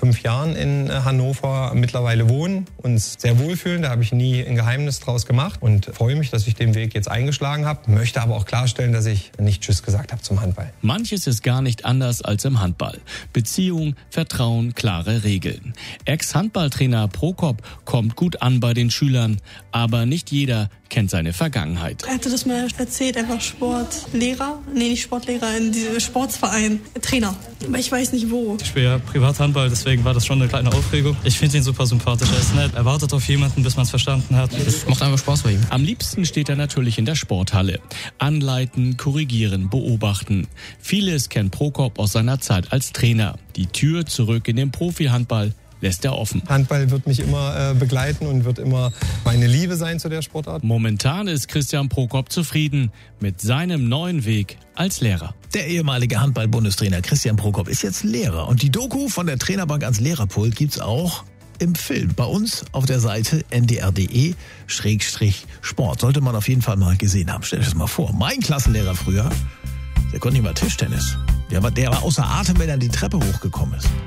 5 Jahren in Hannover mittlerweile wohnen, uns sehr wohlfühlen. Da habe ich nie ein Geheimnis draus gemacht und freue mich, dass ich den Weg jetzt eingeschlagen habe. Möchte aber auch klarstellen, dass ich nicht Tschüss gesagt habe zum Handball. Manches ist gar nicht anders als im Handball. Beziehung, Vertrauen, klare Regeln. Ex-Handballtrainer Prokop kommt gut an bei den Schülern, aber nicht jeder kennt seine Vergangenheit. Er hatte das mal erzählt, er war nicht Sportlehrer, in diesem Sportsverein, Trainer. Aber ich weiß nicht wo. Ich spiele ja Privathandball, deswegen war das schon eine kleine Aufregung. Ich finde ihn super sympathisch, er ist nett, er wartet auf jemanden, bis man es verstanden hat. Das macht einfach Spaß bei ihm. Am liebsten steht er natürlich in der Sporthalle. Anleiten, korrigieren, beobachten. Vieles kennt Prokop aus seiner Zeit als Trainer. Die Tür zurück in den Profihandball lässt er offen. Handball wird mich immer begleiten und wird immer meine Liebe sein zu der Sportart. Momentan ist Christian Prokop zufrieden mit seinem neuen Weg als Lehrer. Der ehemalige Handball-Bundestrainer Christian Prokop ist jetzt Lehrer. Und die Doku von der Trainerbank ans Lehrerpult gibt's auch im Film. Bei uns auf der Seite ndr.de/Sport. Sollte man auf jeden Fall mal gesehen haben. Stell dir das mal vor. Mein Klassenlehrer früher, der konnte nicht mal Tischtennis. Der war außer Atem, wenn er die Treppe hochgekommen ist.